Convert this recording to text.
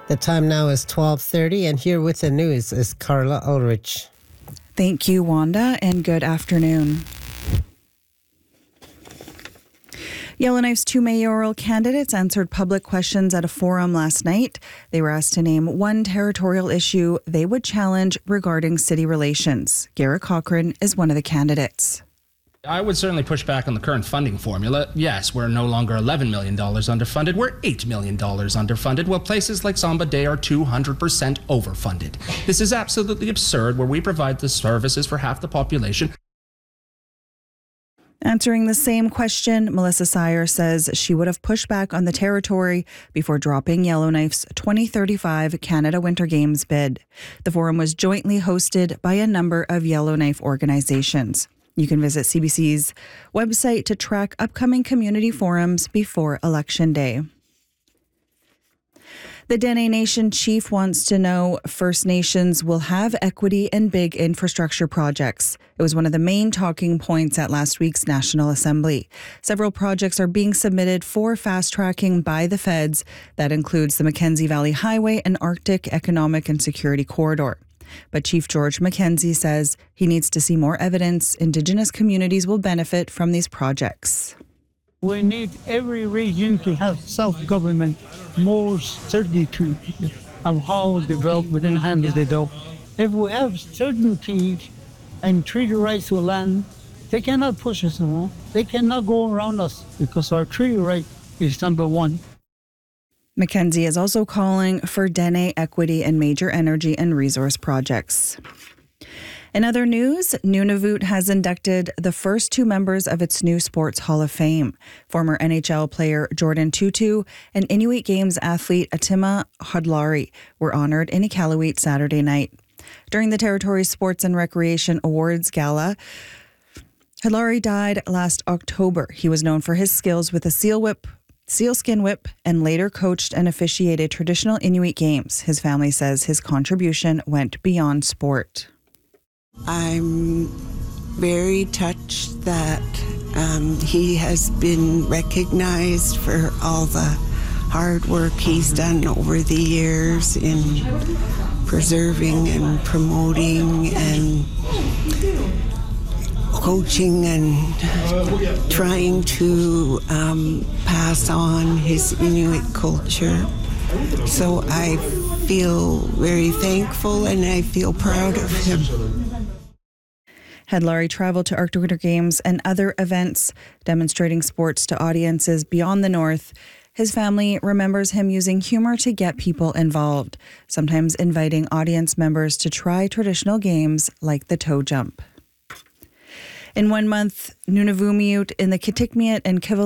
The time now is 12:30, and here with the news is Carla Ulrich. Thank you, Wanda, and good afternoon. Yellowknife's two mayoral candidates answered public questions at a forum last night. They were asked to name one territorial issue they would challenge regarding city relations. Garrett Cochran is one of the candidates. I would certainly push back on the current funding formula. Yes, we're no longer $11 million underfunded, we're $8 million underfunded, while places like Samba Day are 200% overfunded. This is absolutely absurd, where we provide the services for half the population. Answering the same question, Melissa Sire says she would have pushed back on the territory before dropping Yellowknife's 2035 Canada Winter Games bid. The forum was jointly hosted by a number of Yellowknife organizations. You can visit CBC's website to track upcoming community forums before Election Day. The Dene Nation chief wants to know First Nations will have equity in big infrastructure projects. It was one of the main talking points at last week's National Assembly. Several projects are being submitted for fast-tracking by the feds. That includes the Mackenzie Valley Highway and Arctic Economic and Security Corridor. But Chief George Mackenzie says he needs to see more evidence Indigenous communities will benefit from these projects. We need every region to have self-government, more certainty of how development and handle the develop. If we have certainty and treaty rights to land, they cannot push us around. They cannot go around us because our treaty right is number one. Mackenzie is also calling for Dene equity in major energy and resource projects. In other news, Nunavut has inducted the first two members of its new Sports Hall of Fame. Former NHL player Jordan Tootoo and Inuit Games athlete Atima Hadlari were honored in Iqaluit Saturday night. During the Territory's Sports and Recreation Awards Gala, Hadlari died last October. He was known for his skills with a sealskin whip, and later coached and officiated traditional Inuit games. His family says his contribution went beyond sport. I'm very touched that he has been recognized for all the hard work he's done over the years in preserving and promoting and coaching and trying to pass on his Inuit culture. So I feel very thankful and I feel proud of him. Hadlari traveled to Arctic Winter Games and other events demonstrating sports to audiences beyond the north. His family remembers him using humor to get people involved, sometimes inviting audience members to try traditional games like the toe jump. In 1 month, Nunavummiut in the Kitikmeot and Kivalliq